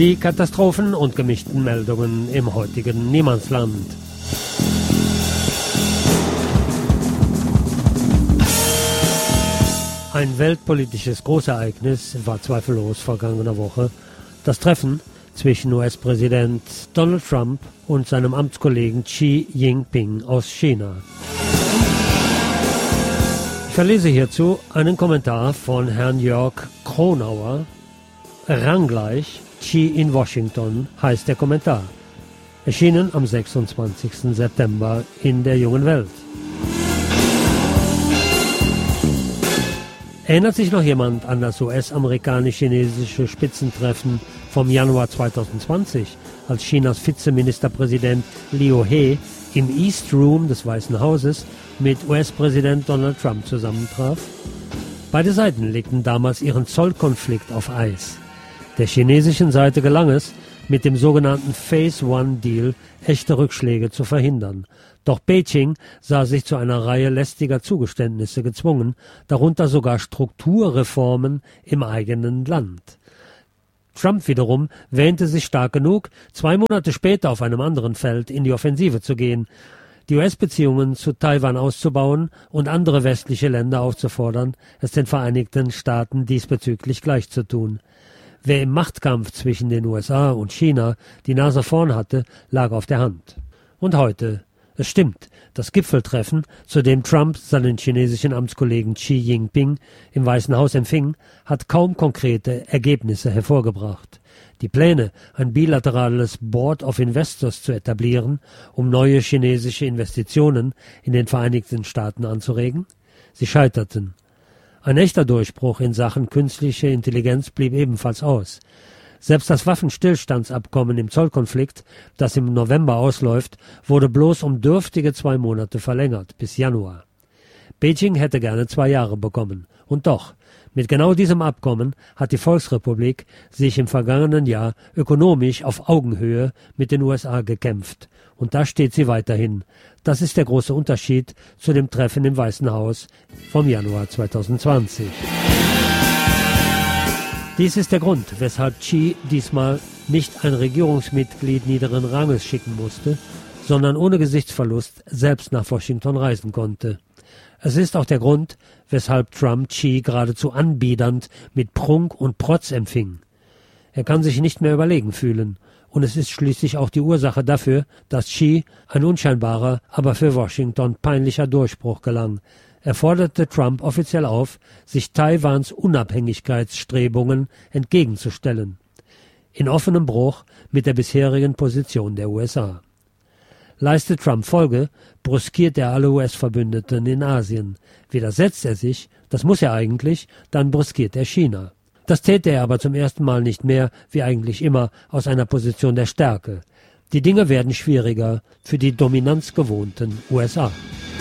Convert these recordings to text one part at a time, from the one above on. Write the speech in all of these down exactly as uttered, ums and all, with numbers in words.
Die Katastrophen und gemischten Meldungen im heutigen Niemandsland. Ein weltpolitisches Großereignis war zweifellos vergangene Woche das Treffen zwischen U S-Präsident Donald Trump und seinem Amtskollegen Xi Jinping aus China. Ich verlese hierzu einen Kommentar von Herrn Jörg Kronauer. Ranggleich Xi in Washington heißt der Kommentar. Erschienen am sechsundzwanzigsten September in der Jungen Welt. Erinnert sich noch jemand an das U S-amerikanisch-chinesische Spitzentreffen vom Januar zweitausendzwanzig, als Chinas Vizeministerpräsident Liu He im East Room des Weißen Hauses mit U S-Präsident Donald Trump zusammentraf? Beide Seiten legten damals ihren Zollkonflikt auf Eis. Der chinesischen Seite gelang es, mit dem sogenannten Phase-One-Deal echte Rückschläge zu verhindern. Doch Beijing sah sich zu einer Reihe lästiger Zugeständnisse gezwungen, darunter sogar Strukturreformen im eigenen Land. Trump wiederum wähnte sich stark genug, zwei Monate später auf einem anderen Feld in die Offensive zu gehen, die U S-Beziehungen zu Taiwan auszubauen und andere westliche Länder aufzufordern, es den Vereinigten Staaten diesbezüglich gleich zu tun. Wer im Machtkampf zwischen den U S A und China die Nase vorn hatte, lag auf der Hand. Und heute? Es stimmt, das Gipfeltreffen, zu dem Trump seinen chinesischen Amtskollegen Xi Jinping im Weißen Haus empfing, hat kaum konkrete Ergebnisse hervorgebracht. Die Pläne, ein bilaterales Board of Investors zu etablieren, um neue chinesische Investitionen in den Vereinigten Staaten anzuregen, sie scheiterten. Ein echter Durchbruch in Sachen künstliche Intelligenz blieb ebenfalls aus. Selbst das Waffenstillstandsabkommen im Zollkonflikt, das im November ausläuft, wurde bloß um dürftige zwei Monate verlängert, bis Januar. Beijing hätte gerne zwei Jahre bekommen. Und doch, mit genau diesem Abkommen hat die Volksrepublik sich im vergangenen Jahr ökonomisch auf Augenhöhe mit den U S A gekämpft. Und da steht sie weiterhin. Das ist der große Unterschied zu dem Treffen im Weißen Haus vom Januar zweitausendzwanzig. Dies ist der Grund, weshalb Xi diesmal nicht ein Regierungsmitglied niederen Ranges schicken musste, sondern ohne Gesichtsverlust selbst nach Washington reisen konnte. Es ist auch der Grund, weshalb Trump Xi geradezu anbiedernd mit Prunk und Protz empfing. Er kann sich nicht mehr überlegen fühlen, und es ist schließlich auch die Ursache dafür, dass Xi ein unscheinbarer, aber für Washington peinlicher Durchbruch gelang. Er forderte Trump offiziell auf, sich Taiwans Unabhängigkeitsstrebungen entgegenzustellen, in offenem Bruch mit der bisherigen Position der U S A. Leistet Trump Folge, brüskiert er alle U S-Verbündeten in Asien. Widersetzt er sich, das muss er eigentlich, dann brüskiert er China. Das täte er aber zum ersten Mal nicht mehr, wie eigentlich immer, aus einer Position der Stärke. Die Dinge werden schwieriger für die dominanzgewohnten U S A.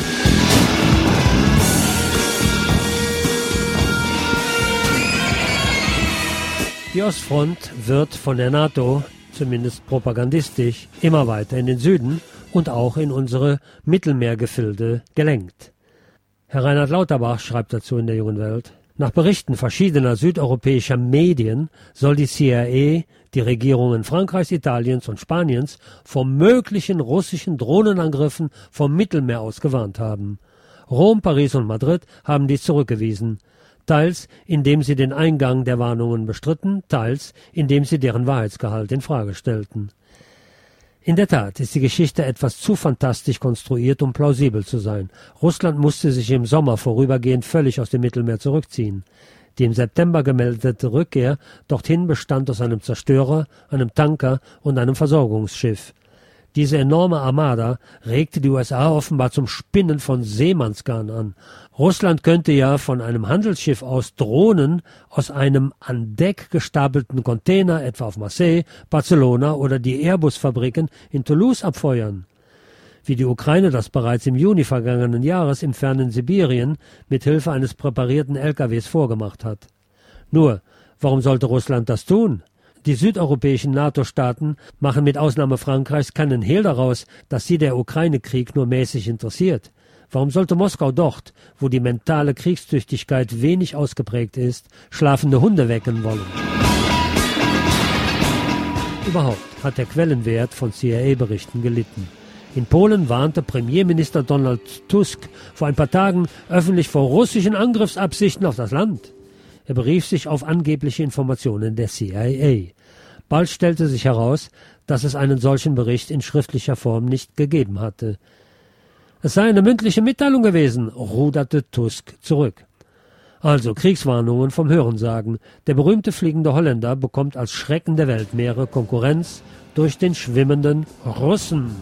Die Ostfront wird von der NATO, zumindest propagandistisch, immer weiter in den Süden und auch in unsere Mittelmeergefilde gelenkt. Herr Reinhard Lauterbach schreibt dazu in der Jungen Welt: Nach Berichten verschiedener südeuropäischer Medien soll die C I A die Regierungen Frankreichs, Italiens und Spaniens vor möglichen russischen Drohnenangriffen vom Mittelmeer aus gewarnt haben. Rom, Paris und Madrid haben dies zurückgewiesen. Teils indem sie den Eingang der Warnungen bestritten, teils indem sie deren Wahrheitsgehalt in Frage stellten. In der Tat ist die Geschichte etwas zu fantastisch konstruiert, um plausibel zu sein. Russland musste sich im Sommer vorübergehend völlig aus dem Mittelmeer zurückziehen. Die im September gemeldete Rückkehr dorthin bestand aus einem Zerstörer, einem Tanker und einem Versorgungsschiff. Diese enorme Armada regte die U S A offenbar zum Spinnen von Seemannsgarn an. Russland könnte ja von einem Handelsschiff aus Drohnen aus einem an Deck gestapelten Container etwa auf Marseille, Barcelona oder die Airbus-Fabriken in Toulouse abfeuern. Wie die Ukraine das bereits im Juni vergangenen Jahres im fernen Sibirien mit Hilfe eines präparierten L K Ws vorgemacht hat. Nur, warum sollte Russland das tun? Die südeuropäischen NATO-Staaten machen mit Ausnahme Frankreichs keinen Hehl daraus, dass sie der Ukraine-Krieg nur mäßig interessiert. Warum sollte Moskau dort, wo die mentale Kriegstüchtigkeit wenig ausgeprägt ist, schlafende Hunde wecken wollen? Überhaupt hat der Quellenwert von C I A-Berichten gelitten. In Polen warnte Premierminister Donald Tusk vor ein paar Tagen öffentlich vor russischen Angriffsabsichten auf das Land. Er berief sich auf angebliche Informationen der C I A. Bald stellte sich heraus, dass es einen solchen Bericht in schriftlicher Form nicht gegeben hatte. Es sei eine mündliche Mitteilung gewesen, ruderte Tusk zurück. Also Kriegswarnungen vom Hörensagen. Der berühmte fliegende Holländer bekommt als Schrecken der Weltmeere Konkurrenz durch den schwimmenden Russen.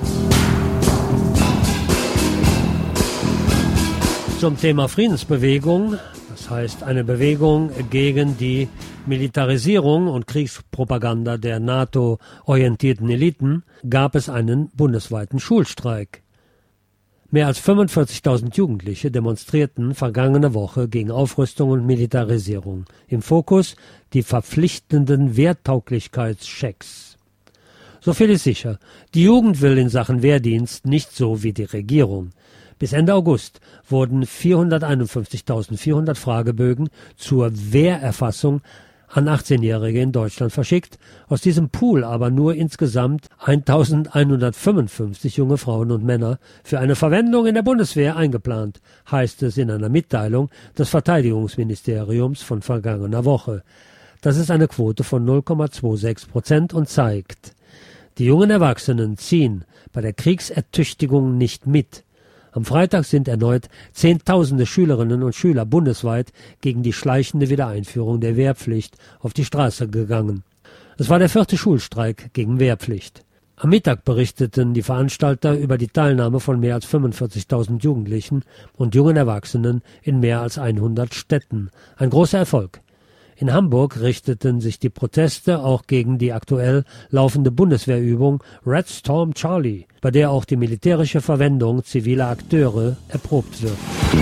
Zum Thema Friedensbewegung, das heißt eine Bewegung gegen die Militarisierung und Kriegspropaganda der NATO-orientierten Eliten, gab es einen bundesweiten Schulstreik. Mehr als fünfundvierzigtausend Jugendliche demonstrierten vergangene Woche gegen Aufrüstung und Militarisierung. Im Fokus die verpflichtenden Wehrtauglichkeitschecks. So viel ist sicher, die Jugend will in Sachen Wehrdienst nicht so wie die Regierung. Bis Ende August wurden vierhunderteinundfünfzigtausendvierhundert Fragebögen zur Wehrerfassung an achtzehnjährige in Deutschland verschickt, aus diesem Pool aber nur insgesamt eintausendeinhundertfünfundfünfzig junge Frauen und Männer für eine Verwendung in der Bundeswehr eingeplant, heißt es in einer Mitteilung des Verteidigungsministeriums von vergangener Woche. Das ist eine Quote von null Komma sechsundzwanzig Prozent und zeigt, die jungen Erwachsenen ziehen bei der Kriegsertüchtigung nicht mit. Am Freitag sind erneut Zehntausende Schülerinnen und Schüler bundesweit gegen die schleichende Wiedereinführung der Wehrpflicht auf die Straße gegangen. Es war der vierte Schulstreik gegen Wehrpflicht. Am Mittag berichteten die Veranstalter über die Teilnahme von mehr als fünfundvierzigtausend Jugendlichen und jungen Erwachsenen in mehr als hundert Städten. Ein großer Erfolg. In Hamburg richteten sich die Proteste auch gegen die aktuell laufende Bundeswehrübung Red Storm Charlie, bei der auch die militärische Verwendung ziviler Akteure erprobt wird.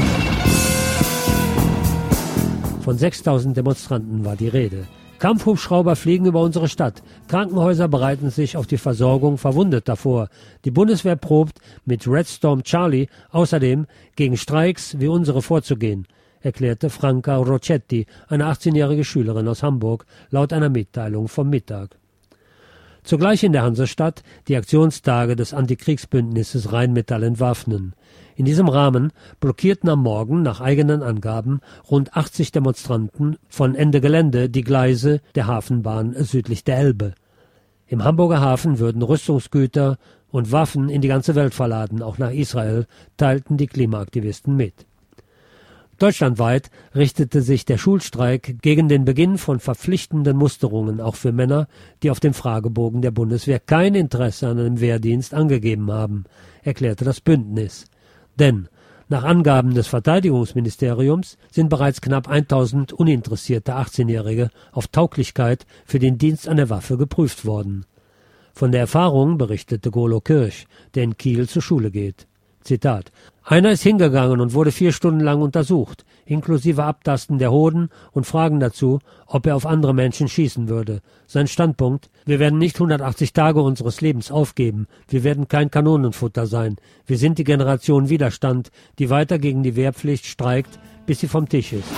Von sechstausend Demonstranten war die Rede. Kampfhubschrauber fliegen über unsere Stadt. Krankenhäuser bereiten sich auf die Versorgung Verwundeter vor. Die Bundeswehr probt mit Red Storm Charlie außerdem gegen Streiks wie unsere vorzugehen, erklärte Franca Rocchetti, eine achtzehnjährige Schülerin aus Hamburg, laut einer Mitteilung vom Mittag. Zugleich in der Hansestadt die Aktionstage des Antikriegsbündnisses Rheinmetall entwaffnen. In diesem Rahmen blockierten am Morgen nach eigenen Angaben rund achtzig Demonstranten von Ende Gelände die Gleise der Hafenbahn südlich der Elbe. Im Hamburger Hafen würden Rüstungsgüter und Waffen in die ganze Welt verladen, auch nach Israel, teilten die Klimaaktivisten mit. Deutschlandweit richtete sich der Schulstreik gegen den Beginn von verpflichtenden Musterungen, auch für Männer, die auf dem Fragebogen der Bundeswehr kein Interesse an einem Wehrdienst angegeben haben, erklärte das Bündnis. Denn nach Angaben des Verteidigungsministeriums sind bereits knapp tausend uninteressierte achtzehnjährige auf Tauglichkeit für den Dienst an der Waffe geprüft worden. Von der Erfahrung berichtete Golo Kirch, der in Kiel zur Schule geht. Zitat: Einer ist hingegangen und wurde vier Stunden lang untersucht, inklusive Abtasten der Hoden und Fragen dazu, ob er auf andere Menschen schießen würde. Sein Standpunkt: Wir werden nicht hundertachtzig Tage unseres Lebens aufgeben. Wir werden kein Kanonenfutter sein. Wir sind die Generation Widerstand, die weiter gegen die Wehrpflicht streikt, bis sie vom Tisch ist.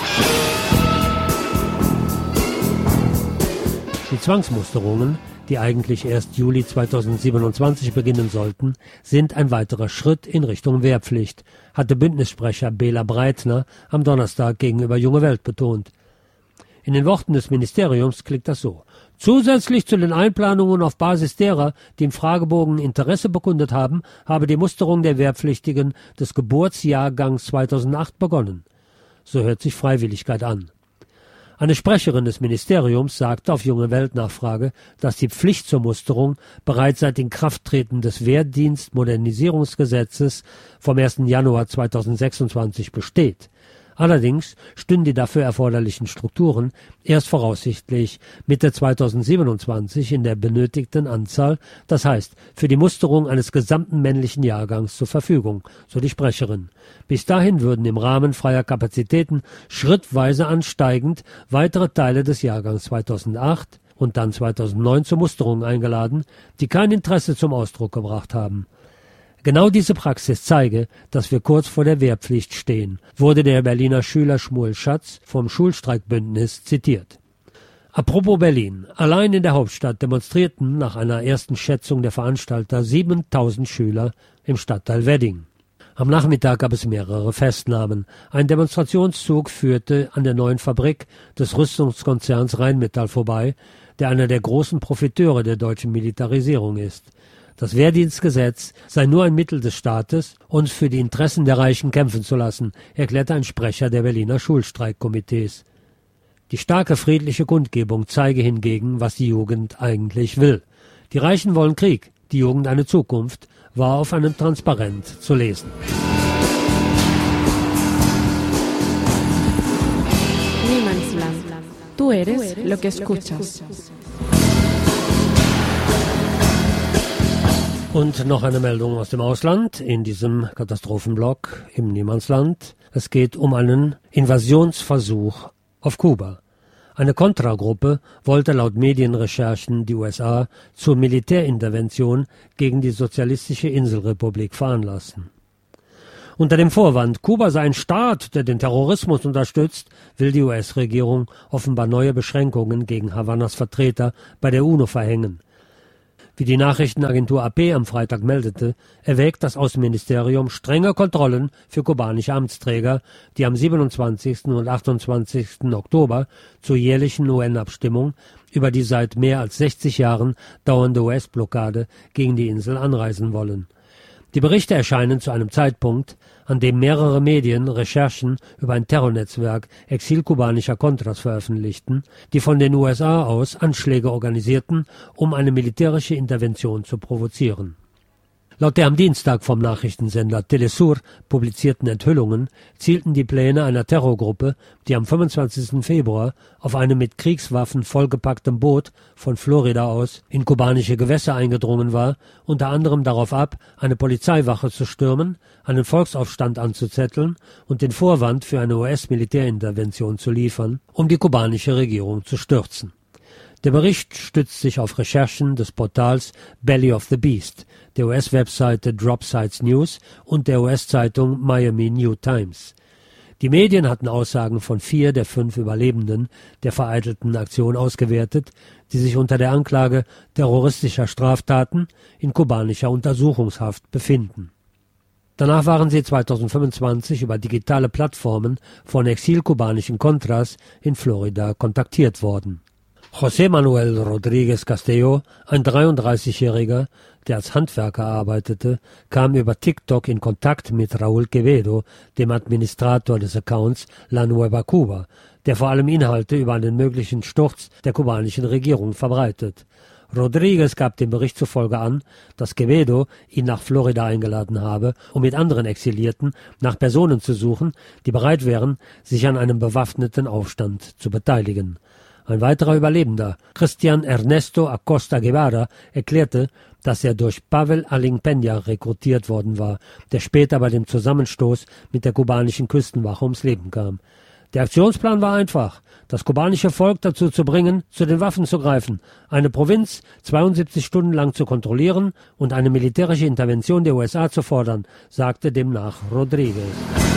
Die Zwangsmusterungen, die eigentlich erst Juli zweitausendsiebenundzwanzig beginnen sollten, sind ein weiterer Schritt in Richtung Wehrpflicht, hatte Bündnissprecher Bela Breitner am Donnerstag gegenüber Junge Welt betont. In den Worten des Ministeriums klingt das so: Zusätzlich zu den Einplanungen auf Basis derer, die im Fragebogen Interesse bekundet haben, habe die Musterung der Wehrpflichtigen des Geburtsjahrgangs zweitausendacht begonnen. So hört sich Freiwilligkeit an. Eine Sprecherin des Ministeriums sagte auf Junge Welt Nachfrage, dass die Pflicht zur Musterung bereits seit Inkrafttreten des Wehrdienstmodernisierungsgesetzes vom ersten Januar zweitausendsechsundzwanzig besteht. Allerdings stünden die dafür erforderlichen Strukturen erst voraussichtlich Mitte zweitausendsiebenundzwanzig in der benötigten Anzahl, das heißt für die Musterung eines gesamten männlichen Jahrgangs zur Verfügung, so die Sprecherin. Bis dahin würden im Rahmen freier Kapazitäten schrittweise ansteigend weitere Teile des Jahrgangs zweitausendacht und dann zweitausendneun zur Musterung eingeladen, die kein Interesse zum Ausdruck gebracht haben. Genau diese Praxis zeige, dass wir kurz vor der Wehrpflicht stehen, wurde der Berliner Schüler Schmuel Schatz vom Schulstreikbündnis zitiert. Apropos Berlin. Allein in der Hauptstadt demonstrierten nach einer ersten Schätzung der Veranstalter siebentausend Schüler im Stadtteil Wedding. Am Nachmittag gab es mehrere Festnahmen. Ein Demonstrationszug führte an der neuen Fabrik des Rüstungskonzerns Rheinmetall vorbei, der einer der großen Profiteure der deutschen Militarisierung ist. Das Wehrdienstgesetz sei nur ein Mittel des Staates, uns für die Interessen der Reichen kämpfen zu lassen, erklärte ein Sprecher der Berliner Schulstreikkomitees. Die starke friedliche Kundgebung zeige hingegen, was die Jugend eigentlich will. Die Reichen wollen Krieg, die Jugend eine Zukunft, war auf einem Transparent zu lesen. Niemandsland. Tú eres lo que escuchas. Und noch eine Meldung aus dem Ausland in diesem Katastrophenblock im Niemandsland. Es geht um einen Invasionsversuch auf Kuba. Eine Kontragruppe wollte laut Medienrecherchen die U S A zur Militärintervention gegen die sozialistische Inselrepublik veranlassen. Unter dem Vorwand, Kuba sei ein Staat, der den Terrorismus unterstützt, will die U S-Regierung offenbar neue Beschränkungen gegen Havanas Vertreter bei der UNO verhängen. Wie die Nachrichtenagentur A P am Freitag meldete, erwägt das Außenministerium strenge Kontrollen für kubanische Amtsträger, die am siebenundzwanzigsten und achtundzwanzigsten Oktober zur jährlichen U N-Abstimmung über die seit mehr als sechzig Jahren dauernde U S-Blockade gegen die Insel anreisen wollen. Die Berichte erscheinen zu einem Zeitpunkt, an dem mehrere Medien Recherchen über ein Terrornetzwerk exilkubanischer Contras veröffentlichten, die von den U S A aus Anschläge organisierten, um eine militärische Intervention zu provozieren. Laut der am Dienstag vom Nachrichtensender Telesur publizierten Enthüllungen zielten die Pläne einer Terrorgruppe, die am fünfundzwanzigsten Februar auf einem mit Kriegswaffen vollgepacktem Boot von Florida aus in kubanische Gewässer eingedrungen war, unter anderem darauf ab, eine Polizeiwache zu stürmen, einen Volksaufstand anzuzetteln und den Vorwand für eine U S-Militärintervention zu liefern, um die kubanische Regierung zu stürzen. Der Bericht stützt sich auf Recherchen des Portals Belly of the Beast, der U S-Webseite Drop Sites News und der U S-Zeitung Miami New Times. Die Medien hatten Aussagen von vier der fünf Überlebenden der vereitelten Aktion ausgewertet, die sich unter der Anklage terroristischer Straftaten in kubanischer Untersuchungshaft befinden. Danach waren sie zweitausendfünfundzwanzig über digitale Plattformen von exilkubanischen Contras in Florida kontaktiert worden. José Manuel Rodríguez Castillo, ein dreiunddreißigjähriger, der als Handwerker arbeitete, kam über TikTok in Kontakt mit Raúl Quevedo, dem Administrator des Accounts La Nueva Cuba, der vor allem Inhalte über einen möglichen Sturz der kubanischen Regierung verbreitet. Rodríguez gab dem Bericht zufolge an, dass Quevedo ihn nach Florida eingeladen habe, um mit anderen Exilierten nach Personen zu suchen, die bereit wären, sich an einem bewaffneten Aufstand zu beteiligen. Ein weiterer Überlebender, Cristian Ernesto Acosta Guevara, erklärte, dass er durch Pavel Aling Peña rekrutiert worden war, der später bei dem Zusammenstoß mit der kubanischen Küstenwache ums Leben kam. Der Aktionsplan war einfach, das kubanische Volk dazu zu bringen, zu den Waffen zu greifen, eine Provinz zweiundsiebzig Stunden lang zu kontrollieren und eine militärische Intervention der U S A zu fordern, sagte demnach Rodríguez.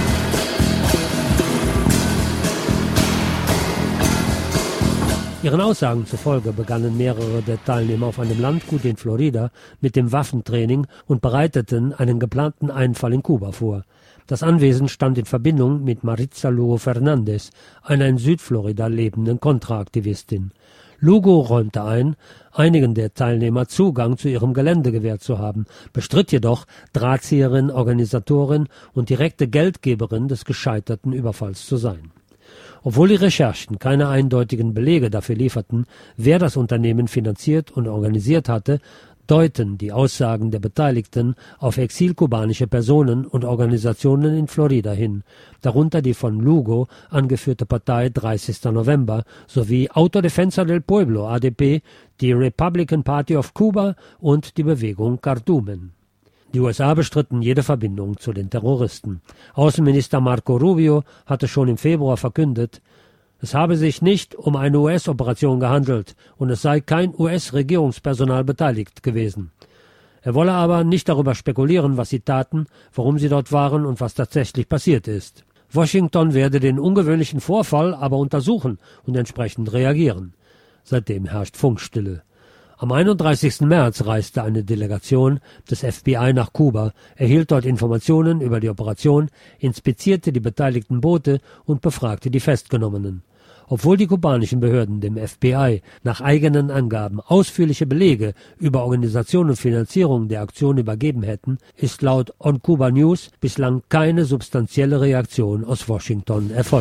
Ihren Aussagen zufolge begannen mehrere der Teilnehmer auf einem Landgut in Florida mit dem Waffentraining und bereiteten einen geplanten Einfall in Kuba vor. Das Anwesen stand in Verbindung mit Maritza Lugo Fernández, einer in Südflorida lebenden Kontraaktivistin. Lugo räumte ein, einigen der Teilnehmer Zugang zu ihrem Gelände gewährt zu haben, bestritt jedoch, Drahtzieherin, Organisatorin und direkte Geldgeberin des gescheiterten Überfalls zu sein. Obwohl die Recherchen keine eindeutigen Belege dafür lieferten, wer das Unternehmen finanziert und organisiert hatte, deuten die Aussagen der Beteiligten auf exilkubanische Personen und Organisationen in Florida hin, darunter die von Lugo angeführte Partei dreißigster November sowie Autodefensa del Pueblo A D P, die Republican Party of Cuba und die Bewegung Cardumen. Die U S A bestritten jede Verbindung zu den Terroristen. Außenminister Marco Rubio hatte schon im Februar verkündet, es habe sich nicht um eine U S-Operation gehandelt und es sei kein U S-Regierungspersonal beteiligt gewesen. Er wolle aber nicht darüber spekulieren, was sie taten, warum sie dort waren und was tatsächlich passiert ist. Washington werde den ungewöhnlichen Vorfall aber untersuchen und entsprechend reagieren. Seitdem herrscht Funkstille. Am einunddreißigsten März reiste eine Delegation des F B I nach Kuba, erhielt dort Informationen über die Operation, inspizierte die beteiligten Boote und befragte die Festgenommenen. Obwohl die kubanischen Behörden dem F B I nach eigenen Angaben ausführliche Belege über Organisation und Finanzierung der Aktion übergeben hätten, ist laut On Cuba News bislang keine substanzielle Reaktion aus Washington erfolgt.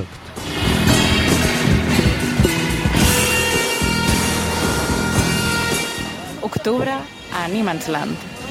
Octubre a Niemandsland.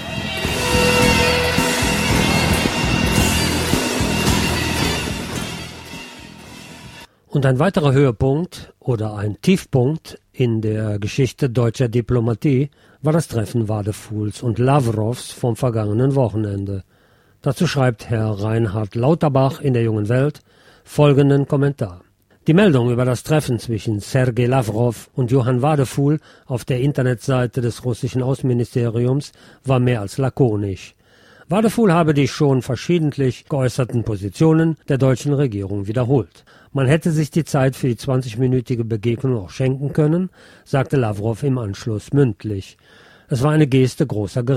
Und ein weiterer Höhepunkt oder ein Tiefpunkt in der Geschichte deutscher Diplomatie war das Treffen Wadefuls und Lavrovs vom vergangenen Wochenende. Dazu schreibt Herr Reinhard Lauterbach in der Jungen Welt folgenden Kommentar. Die Meldung über das Treffen zwischen Sergei Lavrov und Johann Wadeful auf der Internetseite des russischen Außenministeriums war mehr als lakonisch. Wadeful habe die schon verschiedentlich geäußerten Positionen der deutschen Regierung wiederholt. Man hätte sich die Zeit für die zwanzigminütige Begegnung auch schenken können, sagte Lavrov im Anschluss mündlich. Es war eine Geste großer